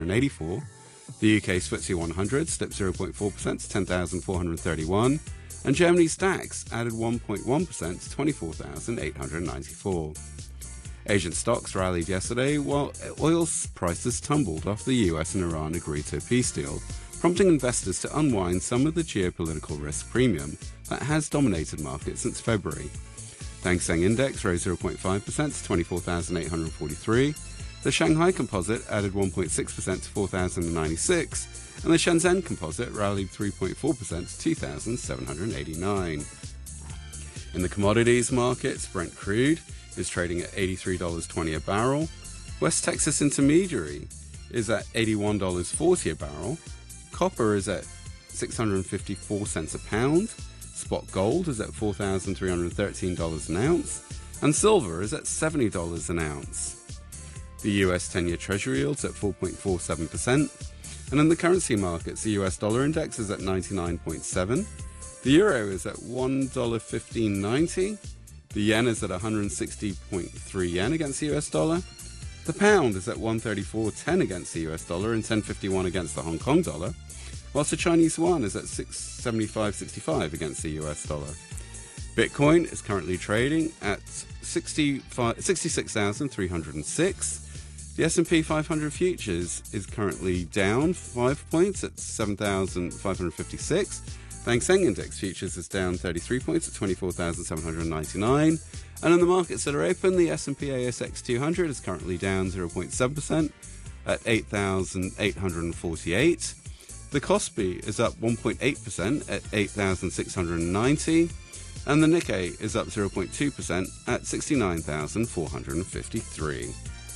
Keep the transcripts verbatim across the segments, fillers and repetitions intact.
eighty-four. The U K's F T S E one hundred slipped zero point four percent to ten thousand four hundred thirty-one, and Germany's DAX added one point one percent to twenty-four thousand eight hundred ninety-four. Asian stocks rallied yesterday while oil prices tumbled after the U S and Iran agreed to a peace deal, prompting investors to unwind some of the geopolitical risk premium that has dominated markets since February. The Hang Seng Index rose zero point five percent to twenty-four thousand eight hundred forty-three. The Shanghai Composite added one point six percent to four thousand ninety-six, and the Shenzhen Composite rallied three point four percent to two thousand seven hundred eighty-nine. In the commodities markets, Brent crude is trading at eighty-three dollars and twenty cents a barrel. West Texas Intermediary is at eighty-one dollars and forty cents a barrel. Copper is at six hundred fifty-four cents a pound. Spot gold is at four thousand three hundred thirteen dollars an ounce. And silver is at seventy dollars an ounce. The U S ten-year Treasury yield's at four point four seven percent. And in the currency markets, the U S dollar index is at ninety-nine point seven. The euro is at one dollar fifteen ninety. The yen is at one hundred sixty point three yen against the U S dollar. The pound is at one thirty-four ten against the U S dollar and ten fifty-one against the Hong Kong dollar, whilst the Chinese yuan is at six seventy-five sixty-five against the U S dollar. Bitcoin is currently trading at sixty-six thousand three hundred six. The S and P five hundred futures is currently down five points at seven thousand five hundred fifty-six. The Hang Seng Index futures is down thirty-three points at twenty-four thousand seven hundred ninety-nine. And in the markets that are open, the S and P A S X two hundred is currently down zero point seven percent at eight thousand eight hundred forty-eight. The Kospi is up one point eight percent at eight thousand six hundred ninety. And the Nikkei is up zero point two percent at sixty-nine thousand four hundred fifty-three.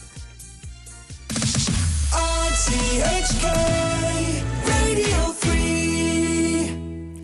R T H K Radio three.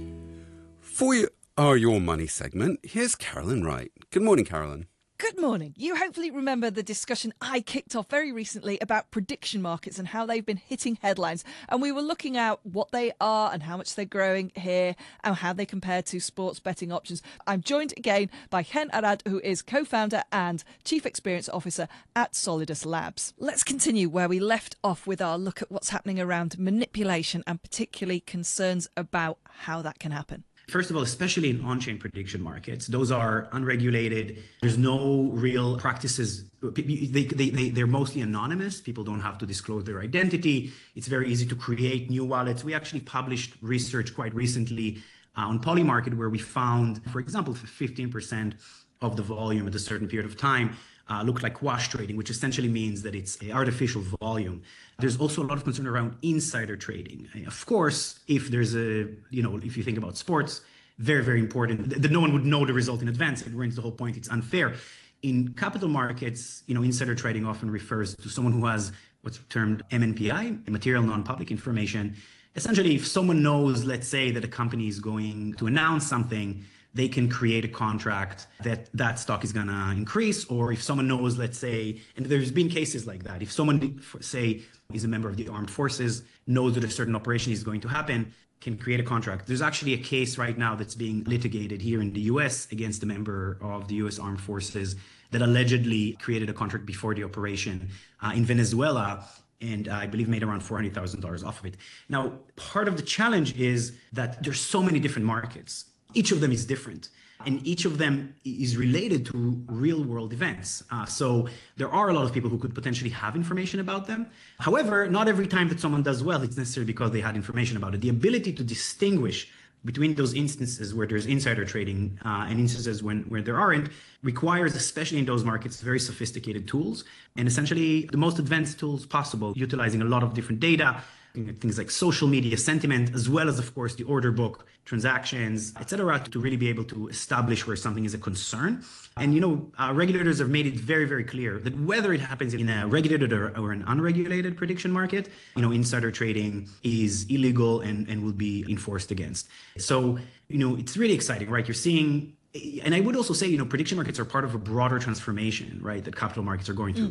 For you, Are Your Money segment, here's Carolyn Wright. Good morning, Carolyn. Good morning. You hopefully remember the discussion I kicked off very recently about prediction markets and how they've been hitting headlines. And we were looking at what they are and how much they're growing here and how they compare to sports betting options. I'm joined again by Chen Arad, who is co-founder and chief experience officer at Solidus Labs. Let's continue where we left off with our look at what's happening around manipulation and particularly concerns about how that can happen. First of all, especially in on-chain prediction markets, those are unregulated. There's no real practices. They, they, they, they're mostly anonymous. People don't have to disclose their identity. It's very easy to create new wallets. We actually published research quite recently uh, on Polymarket where we found, for example, fifteen percent of the volume at a certain period of time Uh, looked like wash trading, which essentially means that it's an artificial volume. There's also a lot of concern around insider trading. Of course, if there's a, you know, if you think about sports, very, very important that no one would know the result in advance. It ruins the whole point. It's unfair. In capital markets, you know, insider trading often refers to someone who has what's termed M N P I, material non-public information. Essentially, if someone knows, let's say, that a company is going to announce something, they can create a contract that that stock is going to increase. Or if someone knows, let's say, and there's been cases like that, if someone, say, is a member of the armed forces, knows that a certain operation is going to happen, can create a contract. There's actually a case right now that's being litigated here in the U S against a member of the U S Armed Forces that allegedly created a contract before the operation uh, in Venezuela, and I believe made around four hundred thousand dollars off of it. Now, part of the challenge is that there's so many different markets. Each of them is different, and each of them is related to real world events. Uh, so there are a lot of people who could potentially have information about them. However, not every time that someone does well, it's necessarily because they had information about it. The ability to distinguish between those instances where there's insider trading uh, and instances when where there aren't requires, especially in those markets, very sophisticated tools and essentially the most advanced tools possible, utilizing a lot of different data, things like social media sentiment, as well as, of course, the order book, transactions, et cetera, to really be able to establish where something is a concern. And, you know, uh, regulators have made it very, very clear that whether it happens in a regulated or, or an unregulated prediction market, you know, insider trading is illegal and, and will be enforced against. So, you know, it's really exciting, right? You're seeing, and I would also say, you know, prediction markets are part of a broader transformation, right, that capital markets are going through. Mm.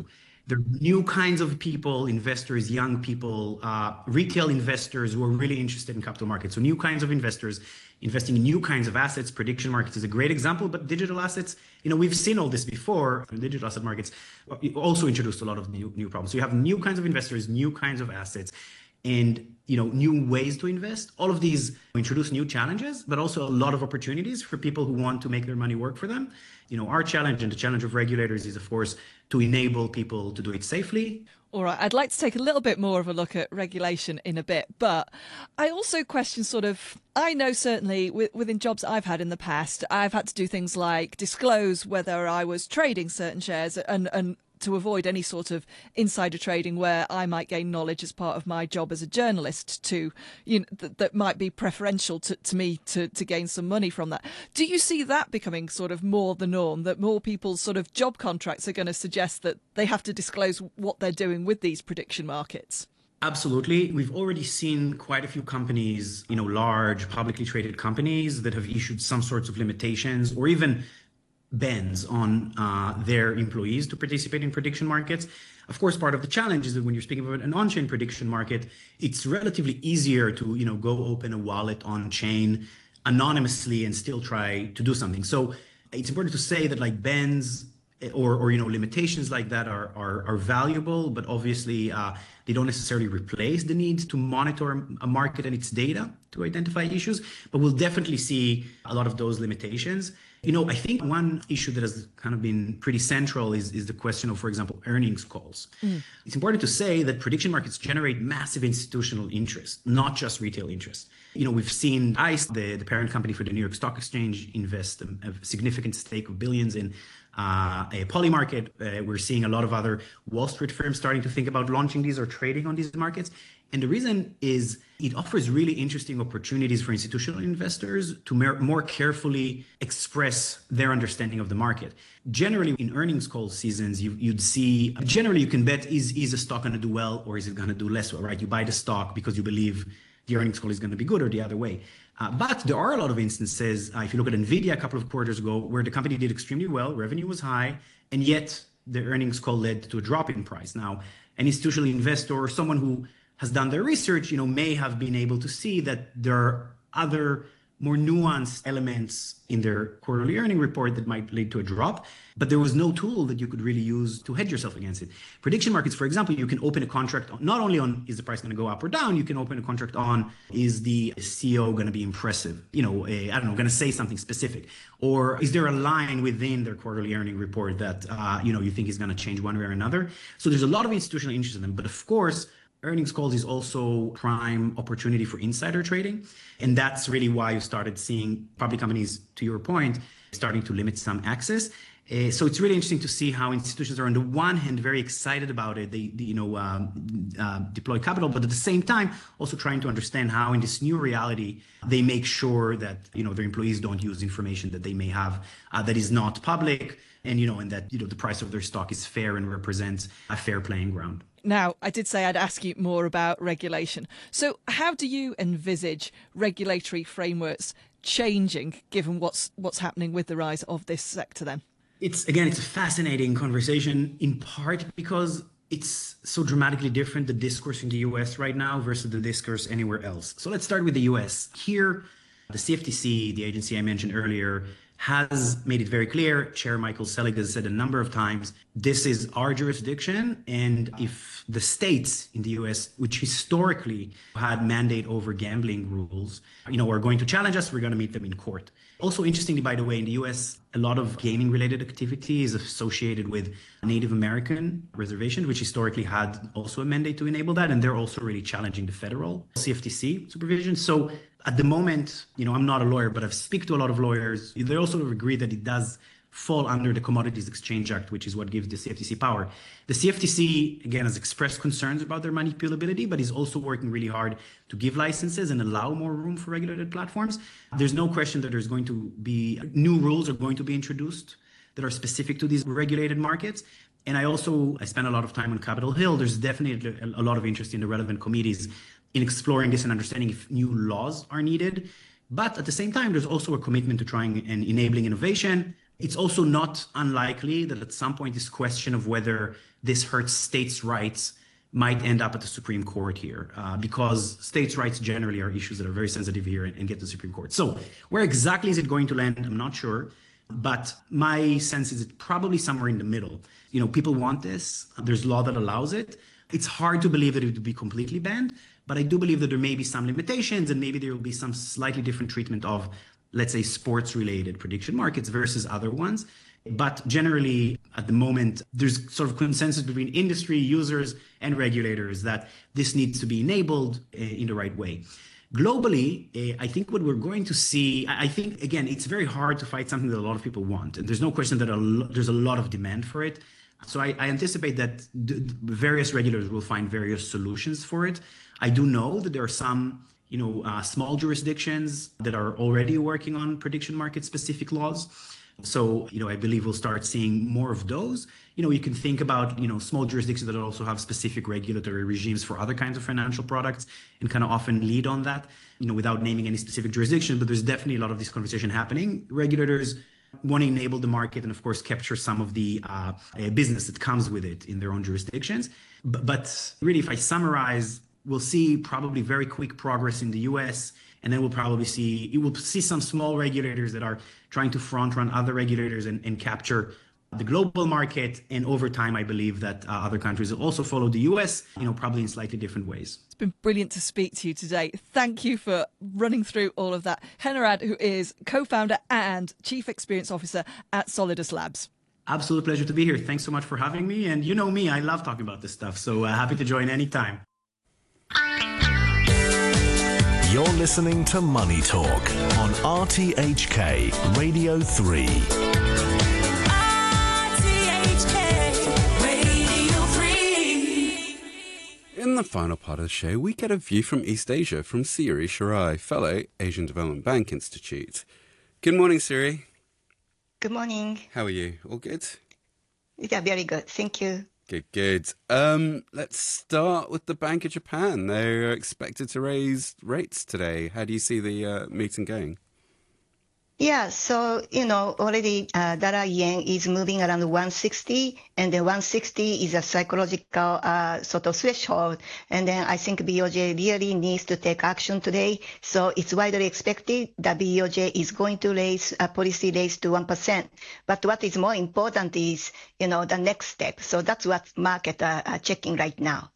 There are new kinds of people, investors, young people, uh, retail investors who are really interested in capital markets. So new kinds of investors investing in new kinds of assets. Prediction markets is a great example, but digital assets, you know, we've seen all this before. Digital asset markets also introduced a lot of new, new problems. So you have new kinds of investors, new kinds of assets, and you know, new ways to invest. All of these introduce new challenges, but also a lot of opportunities for people who want to make their money work for them. You know, our challenge and the challenge of regulators is, of course, to enable people to do it safely. All right, I'd like to take a little bit more of a look at regulation in a bit, but I also question sort of, I know certainly within jobs I've had in the past, I've had to do things like disclose whether I was trading certain shares and, and to avoid any sort of insider trading where I might gain knowledge as part of my job as a journalist to, you know, th- that might be preferential to, to me to, to gain some money from that. Do you see that becoming sort of more the norm, that more people's sort of job contracts are going to suggest that they have to disclose what they're doing with these prediction markets? Absolutely. We've already seen quite a few companies, you know, large publicly traded companies that have issued some sorts of limitations or even bans on uh, their employees to participate in prediction markets. Of course, part of the challenge is that when you're speaking about an on-chain prediction market, it's relatively easier to, you know, go open a wallet on-chain anonymously and still try to do something. So it's important to say that like bans or, or you know, limitations like that are are, are valuable, but obviously uh, they don't necessarily replace the need to monitor a market and its data to identify issues. But we'll definitely see a lot of those limitations. You know, I think one issue that has kind of been pretty central is, is the question of, for example, earnings calls. Mm. It's important to say that prediction markets generate massive institutional interest, not just retail interest. You know, we've seen ICE, the, the parent company for the New York Stock Exchange, invest a, a significant stake of billions in uh, a Polymarket. Uh, we're seeing a lot of other Wall Street firms starting to think about launching these or trading on these markets. And the reason is it offers really interesting opportunities for institutional investors to mer- more carefully express their understanding of the market. Generally, in earnings call seasons, you, you'd see, generally you can bet, is, is a stock going to do well or is it going to do less well, right? You buy the stock because you believe the earnings call is going to be good or the other way. Uh, but there are a lot of instances, uh, if you look at NVIDIA a couple of quarters ago, where the company did extremely well, revenue was high, and yet the earnings call led to a drop in price. Now, an institutional investor or someone who has done their research, you know, may have been able to see that there are other more nuanced elements in their quarterly earning report that might lead to a drop, but there was no tool that you could really use to hedge yourself against it. Prediction markets, for example, you can open a contract on, not only on is the price going to go up or down, you can open a contract on is the C E O going to be impressive, you know, a, I don't know, going to say something specific, or is there a line within their quarterly earning report that, uh, you know, you think is going to change one way or another. So there's a lot of institutional interest in them, but of course, earnings calls is also prime opportunity for insider trading. And that's really why you started seeing public companies, to your point, starting to limit some access. Uh, so it's really interesting to see how institutions are on the one hand very excited about it. They, they you know, um, uh, deploy capital, but at the same time also trying to understand how in this new reality they make sure that, you know, their employees don't use information that they may have uh, that is not public, and you know, and that, you know, the price of their stock is fair and represents a fair playing ground. Now, I did say I'd ask you more about regulation. So how do you envisage regulatory frameworks changing given what's what's happening with the rise of this sector then? It's, again, it's a fascinating conversation, in part because it's so dramatically different, the discourse in the U S right now versus the discourse anywhere else. So let's start with the U S. Here, the C F T C, the agency I mentioned earlier, has made it very clear. Chair Michael Selig has said a number of times, this is our jurisdiction. And if the states in the U S, which historically had mandate over gambling rules, you know, are going to challenge us, we're going to meet them in court. Also, interestingly, by the way, in the U S, a lot of gaming related activity is associated with Native American reservation, which historically had also a mandate to enable that. And they're also really challenging the federal C F T C supervision. So at the moment, you know, I'm not a lawyer, but I've speak to a lot of lawyers. They also agree that it does fall under the Commodities Exchange Act, which is what gives the C F T C power. The C F T C, again, has expressed concerns about their manipulability, but is also working really hard to give licenses and allow more room for regulated platforms. There's no question that there's going to be new rules are going to be introduced that are specific to these regulated markets. And I also, I spent a lot of time on Capitol Hill. There's definitely a lot of interest in the relevant committees in exploring this and understanding if new laws are needed. But at the same time, there's also a commitment to trying and enabling innovation. It's also not unlikely that at some point this question of whether this hurts states' rights might end up at the Supreme Court here, uh, because states' rights generally are issues that are very sensitive here and, and get to the Supreme Court. So where exactly is it going to land? I'm not sure. But my sense is it's probably somewhere in the middle. You know, people want this. There's law that allows it. It's hard to believe that it would be completely banned, but I do believe that there may be some limitations and maybe there will be some slightly different treatment of, let's say, sports-related prediction markets versus other ones. But generally, at the moment, there's sort of consensus between industry, users, and regulators that this needs to be enabled uh, in the right way. Globally, uh, I think what we're going to see, I think, again, it's very hard to fight something that a lot of people want. And there's no question that a lo- there's a lot of demand for it. So I, I anticipate that d- various regulators will find various solutions for it. I do know that there are some, you know, uh, small jurisdictions that are already working on prediction market specific laws. So, you know, I believe we'll start seeing more of those. You know, you can think about, you know, small jurisdictions that also have specific regulatory regimes for other kinds of financial products and kind of often lead on that, you know, without naming any specific jurisdiction. But there's definitely a lot of this conversation happening. Regulators want to enable the market and, of course, capture some of the uh, business that comes with it in their own jurisdictions. But, but really, if I summarize, we'll see probably very quick progress in the U S, and then we'll probably see, you will see some small regulators that are trying to front run other regulators and, and capture the global market. And over time, I believe that uh, other countries will also follow the U S, you know, probably in slightly different ways. It's been brilliant to speak to you today. Thank you for running through all of that. Hen Arad, who is co-founder and chief experience officer at Solidus Labs. Absolute pleasure to be here. Thanks so much for having me. And you know me, I love talking about this stuff. So uh, happy to join anytime. You're listening to Money Talk on R T H K Radio three. R T H K Radio three. In the final part of the show, we get a view from East Asia from Siri Shirai, fellow Asian Development Bank Institute. Good morning, Siri. Good morning. How are you? All good? Yeah, very good. Thank you. Good, good. Um, let's start with the Bank of Japan. They're expected to raise rates today. How do you see the uh, meeting going? Yeah, so, you know, already uh, dollar yen is moving around one sixty, and then one sixty is a psychological uh, sort of threshold. And then I think B O J really needs to take action today. So it's widely expected that B O J is going to raise a policy raise to one percent. But what is more important is, you know, the next step. So that's what market are, are checking right now.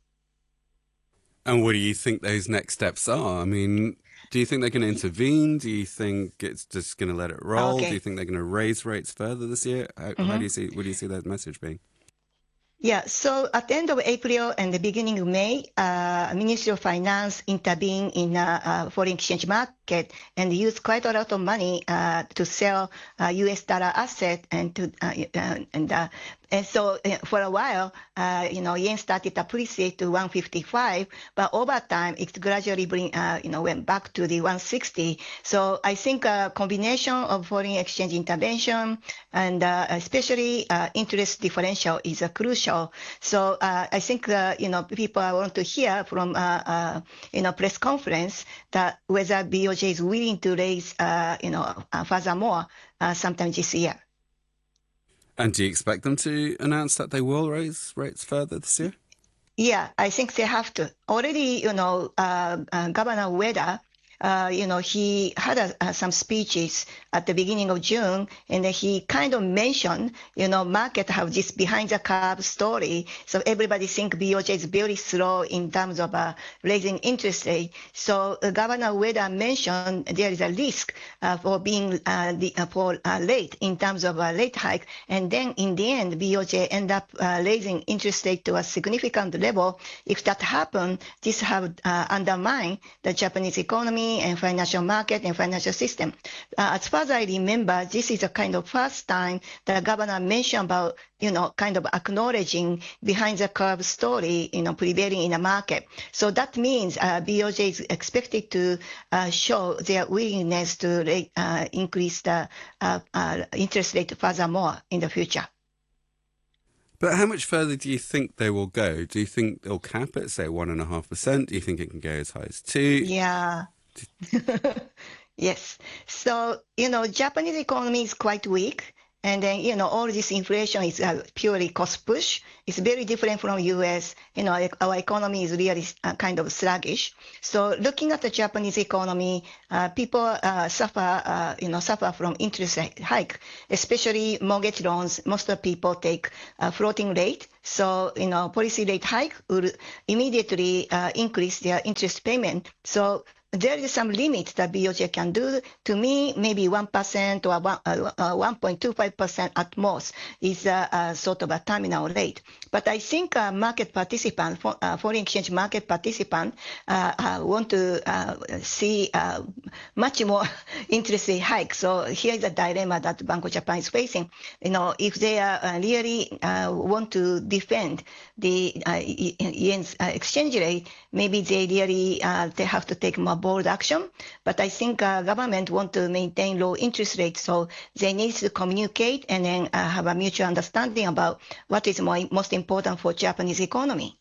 And what do you think those next steps are? I mean, do you think they're going to intervene? Do you think it's just going to let it roll? Okay. Do you think they're going to raise rates further this year? How, Mm-hmm. how do you see? What do you see that message being? Yeah, so at the end of April and the beginning of May, uh, Ministry of Finance intervened in uh, uh, foreign exchange market and used quite a lot of money uh, to sell uh, U S dollar asset and to uh, uh, and uh, and so uh, for a while, uh, you know, yen started to appreciate to one fifty-five, but over time it gradually bring uh, you know went back to the one sixty. So I think a combination of foreign exchange intervention and uh, especially uh, interest differential is uh, crucial. So uh, I think uh, you know people want to hear from uh, uh, you know press conference that whether B O J is willing to raise uh, you know uh, furthermore uh, sometime this year. And do you expect them to announce that they will raise rates further this year? Yeah, I think they have to. Already, you know, uh, uh, Governor Ueda, uh, you know, he had a, uh, some speeches at the beginning of June, and then he kind of mentioned, you know, market have this behind the curve story. So everybody think B O J is very slow in terms of uh, raising interest rate. So uh, Governor Ueda mentioned there is a risk uh, for being uh, the, uh, for uh, late in terms of a rate hike, and then in the end, B O J end up uh, raising interest rate to a significant level. If that happens, this have uh, undermined the Japanese economy and financial market and financial system. Uh, as far as I remember, this is a kind of first time the governor mentioned about, you know, kind of acknowledging behind the curve story, you know, prevailing in the market. So that means uh, B O J is expected to uh, show their willingness to rate, uh, increase the uh, uh, interest rate furthermore in the future. But how much further do you think they will go? Do you think they'll cap it, say, one and a half percent? Do you think it can go as high as two? Yeah. Yes. So, you know, Japanese economy is quite weak. And then, you know, all this inflation is uh, purely cost push. It's very different from U S. You know, e- our economy is really uh, kind of sluggish. So looking at the Japanese economy, uh, people uh, suffer, uh, you know, suffer from interest rate hike, especially mortgage loans. Most of the people take uh, floating rate. So, you know, policy rate hike will immediately uh, increase their interest payment. So there is some limit that B O J can do. To me, maybe one percent or one, uh, uh, one point two five percent at most is a, a sort of a terminal rate. But I think uh, market participants, for, uh, foreign exchange market participants, uh, uh, want to uh, see uh, much more interest rate hike. So here is a dilemma that Bank of Japan is facing. You know, if they are, uh, really uh, want to defend the uh, yen's uh, exchange rate, maybe they really uh, they have to take more bold action. But I think uh, government want to maintain low interest rates, so they need to communicate and then uh, have a mutual understanding about what is more, most important for Japanese economy.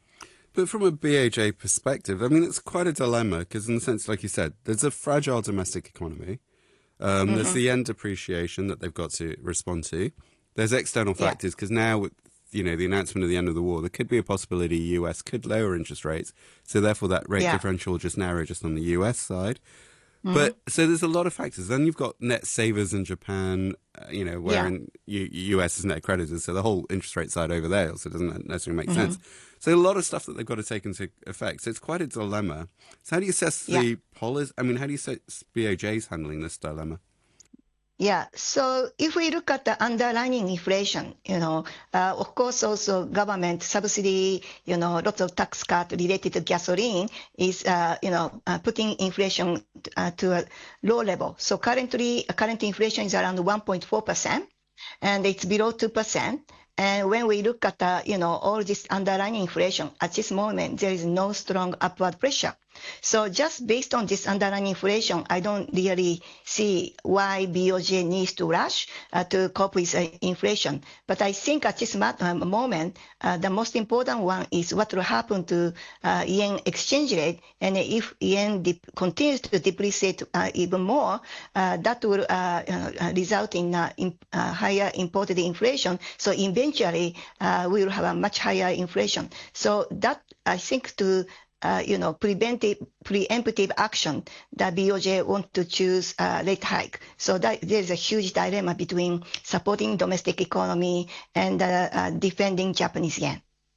But from a B H A perspective, I mean, it's quite a dilemma because, in the sense, like you said, there's a fragile domestic economy. Um, mm-hmm. There's the yen depreciation that they've got to respond to. There's external factors because yeah. now, with you know, the announcement of the end of the war, there could be a possibility U S could lower interest rates. So therefore, that rate yeah. differential will just narrow just on the U S side. Mm-hmm. But so there's a lot of factors. Then you've got net savers in Japan, uh, you know, where yeah. U- U.S. is net creditors. So the whole interest rate side over there also doesn't necessarily make mm-hmm. sense. So a lot of stuff that they've got to take into effect. So it's quite a dilemma. So how do you assess yeah. the policy? I mean, how do you say B O J is handling this dilemma? Yeah, so if we look at the underlying inflation, you know, uh, of course also government subsidy, you know, lots of tax cut related to gasoline is, uh, you know, uh, putting inflation uh, to a low level. So currently, uh, current inflation is around one point four percent and it's below two percent. And when we look at, uh, you know, all this underlying inflation, at this moment, there is no strong upward pressure. So just based on this underlying inflation, I don't really see why B O J needs to rush uh, to cope with uh, inflation. But I think at this um, moment, uh, the most important one is what will happen to uh, yen exchange rate. And if yen dip- continues to depreciate uh, even more, uh, that will uh, uh, result in, uh, in uh, higher imported inflation. So eventually, uh, we will have a much higher inflation. So that, I think, to Uh, you know, preventive, preemptive action that B O J wants to choose uh, rate hike. So that there's a huge dilemma between supporting domestic economy and uh, uh, defending Japanese yen.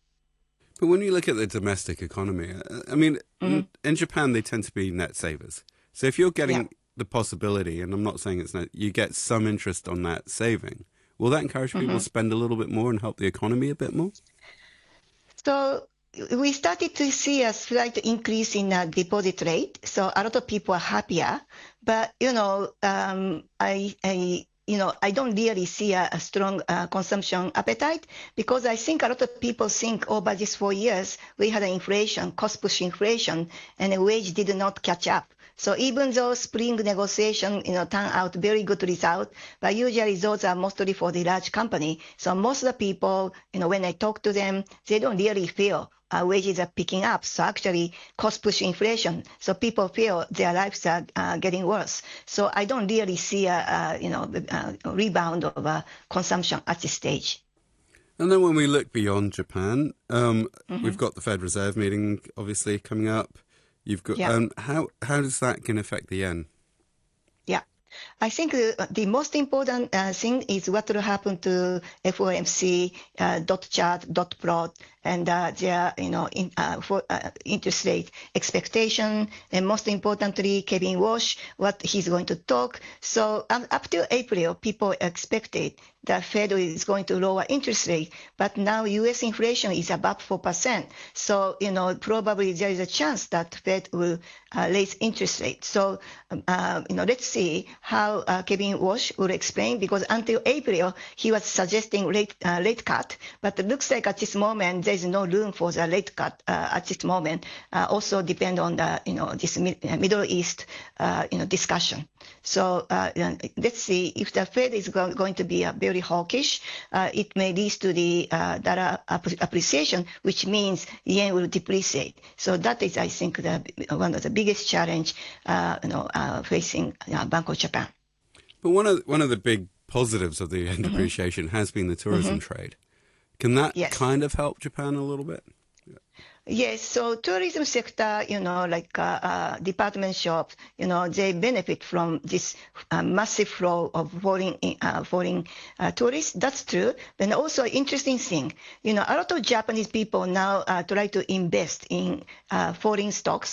But when you look at the domestic economy, I mean, mm-hmm. in Japan, they tend to be net savers. So if you're getting yeah. the possibility, and I'm not saying it's not, you get some interest on that saving, will that encourage people mm-hmm. to spend a little bit more and help the economy a bit more? So we started to see a slight increase in uh, deposit rate. So a lot of people are happier. But, you know, um, I, I, you know, I don't really see a, a strong uh, consumption appetite because I think a lot of people think over these four years, we had an inflation, cost push inflation, and the wage did not catch up. So even though spring negotiation, you know, turn out very good result, but usually those are mostly for the large company. So most of the people, you know, when I talk to them, they don't really feel uh, wages are picking up. So actually cost push inflation. So people feel their lives are uh, getting worse. So I don't really see a, a you know, a rebound of uh, consumption at this stage. And then when we look beyond Japan, um, mm-hmm. we've got the Fed Reserve meeting obviously coming up. You've got yeah. um, how how does that can affect the yen? Yeah, I think uh, the most important uh, thing is what will happen to F O M C uh, dot chart dot plot and uh, their you know in, uh, for uh, interest rate expectation, and most importantly, Kevin Walsh, what he's going to talk. So um, up to April, people expected that Fed is going to lower interest rate, but now U S inflation is above four percent. So, you know, probably there is a chance that Fed will uh, raise interest rate. So, um, uh, you know, let's see how uh, Kevin Walsh will explain, because until April, he was suggesting rate, uh, rate cut, but it looks like at this moment, there is no room for the rate cut uh, at this moment. Uh, also depend on the, you know, this Middle East, uh, you know, discussion. So uh, let's see if the Fed is go- going to be a very hawkish, uh, it may lead to the uh, dollar appreciation, which means yen will depreciate. So that is, I think, the, one of the biggest challenge, uh, you know, uh, facing uh, Bank of Japan. But one of one of the big positives of the yen depreciation has been the tourism trade. Can that Yes. kind of help Japan a little bit? Yes, so tourism sector, you know, like uh, uh, department shops, you know, they benefit from this uh, massive flow of foreign uh, foreign uh, tourists. That's true. Then also interesting thing, you know, a lot of Japanese people now uh, try to invest in uh, foreign stocks